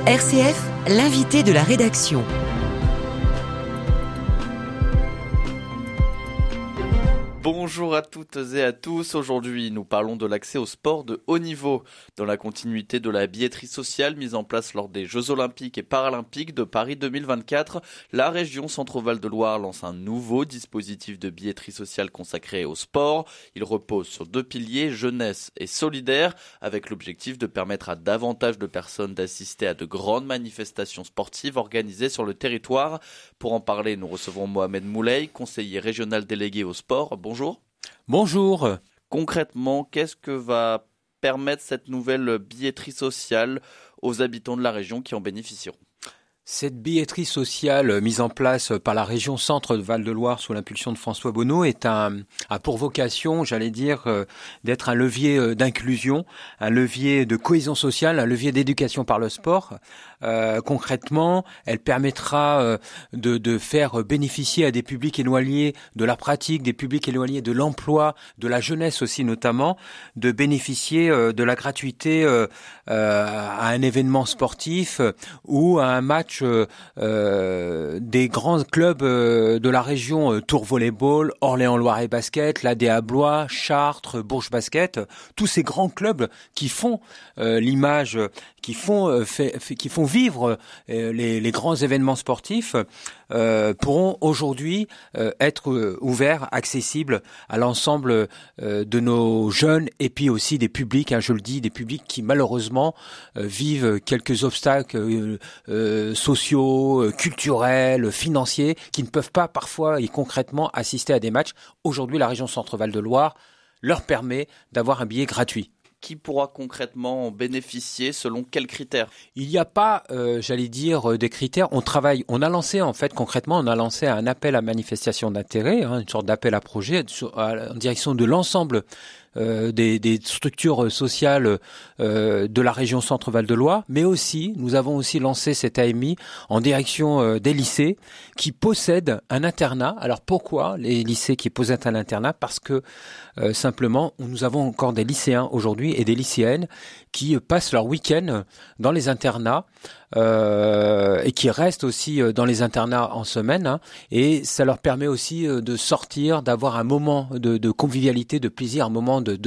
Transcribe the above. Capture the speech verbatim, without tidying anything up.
R C F, l'invité de la rédaction. Bonjour à toutes et à tous. Aujourd'hui, nous parlons de l'accès au sport de haut niveau. Dans la continuité de la billetterie sociale mise en place lors des Jeux Olympiques et Paralympiques de Paris deux mille vingt-quatre, la région Centre-Val de Loire lance un nouveau dispositif de billetterie sociale consacré au sport. Il repose sur deux piliers, jeunesse et solidaire, avec l'objectif de permettre à davantage de personnes d'assister à de grandes manifestations sportives organisées sur le territoire. Pour en parler, nous recevons Mohamed Moulay, conseiller régional délégué au sport. Bonjour. Bonjour. Concrètement, qu'est-ce que va permettre cette nouvelle billetterie sociale aux habitants de la région qui en bénéficieront ? Cette billetterie sociale mise en place par la région Centre de Val-de-Loire sous l'impulsion de François Bonneau est un, a pour vocation, j'allais dire, d'être un levier d'inclusion, un levier de cohésion sociale, un levier d'éducation par le sport. Euh, concrètement, elle permettra euh, de, de faire bénéficier à des publics éloignés de la pratique, des publics éloignés de l'emploi, de la jeunesse aussi notamment, de bénéficier euh, de la gratuité euh, euh, à un événement sportif euh, ou à un match euh, euh, des grands clubs euh, de la région, euh, Tours Volleyball, Orléans-Loiret Basket, l'A D A Blois, Chartres, Bourges Basket, tous ces grands clubs qui font euh, l'image, qui font, euh, fait, fait, qui font vivre euh, les, les grands événements sportifs euh, pourront aujourd'hui euh, être euh, ouverts, accessibles à l'ensemble euh, de nos jeunes et puis aussi des publics, hein, je le dis, des publics qui malheureusement euh, vivent quelques obstacles euh, euh, sociaux, euh, culturels, financiers, qui ne peuvent pas parfois et concrètement assister à des matchs. Aujourd'hui, la région Centre-Val de Loire leur permet d'avoir un billet gratuit. Qui pourra concrètement en bénéficier, selon quels critères ? Il n'y a pas, euh, j'allais dire, des critères. On travaille, on a lancé en fait concrètement, on a lancé un appel à manifestation d'intérêt, hein, une sorte d'appel à projet en direction de l'ensemble Euh, des, des structures sociales euh, de la région Centre-Val de Loire, mais aussi, nous avons aussi lancé cet A M I en direction euh, des lycées qui possèdent un internat. Alors pourquoi les lycées qui possèdent un internat ? Parce que euh, simplement, nous avons encore des lycéens aujourd'hui et des lycéennes qui passent leur week-end dans les internats euh, et qui restent aussi dans les internats en semaine, hein, et ça leur permet aussi de sortir, d'avoir un moment de, de convivialité, de plaisir, un moment